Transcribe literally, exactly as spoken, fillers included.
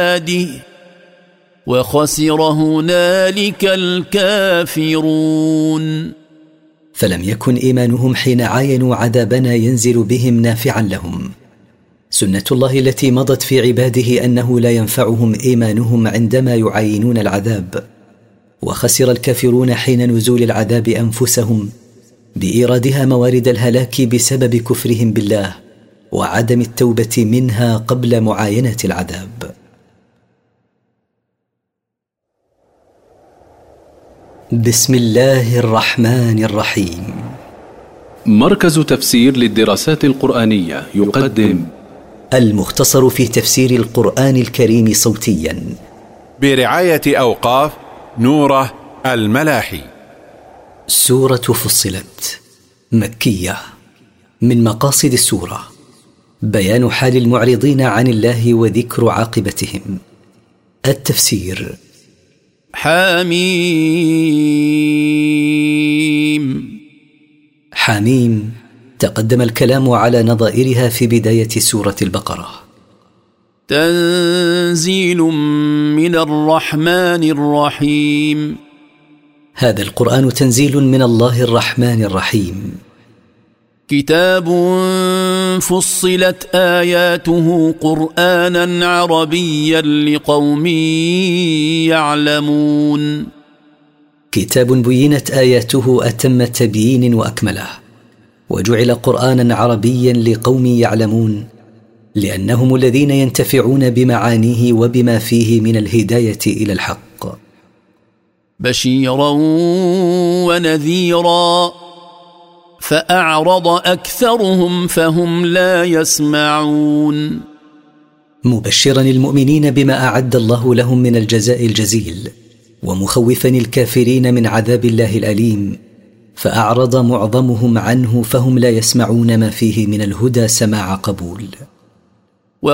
وخسر هنالك الكافرون. فلم يكن إيمانهم حين عاينوا عذابنا ينزل بهم نافعا لهم. سنة الله التي مضت في عباده أنه لا ينفعهم إيمانهم عندما يعاينون العذاب، وخسر الكافرون حين نزول العذاب أنفسهم بإيرادها موارد الهلاك بسبب كفرهم بالله وعدم التوبة منها قبل معاينة العذاب. بسم الله الرحمن الرحيم. مركز تفسير للدراسات القرآنية يقدم المختصر في تفسير القرآن الكريم صوتيا برعاية أوقاف نوره الملاحي. سورة فصلت مكية. من مقاصد السورة بيان حال المعرضين عن الله وذكر عاقبتهم. التفسير. حميم. حميم تقدم الكلام على نظائرها في بداية سورة البقرة. تنزيل من الرحمن الرحيم. هذا القرآن تنزيل من الله الرحمن الرحيم. كتاب فصلت آياته قرآنا عربيا لقوم يعلمون. كتاب بينت آياته أتم تبيين وأكمله، وجعل قرآنا عربيا لقوم يعلمون، لأنهم الذين ينتفعون بمعانيه وبما فيه من الهداية إلى الحق. بشيرا ونذيرا فأعرض أكثرهم فهم لا يسمعون. مبشرا المؤمنين بما أعد الله لهم من الجزاء الجزيل، ومخوفا الكافرين من عذاب الله الأليم، فأعرض معظمهم عنه فهم لا يسمعون ما فيه من الهدى سماع قبول.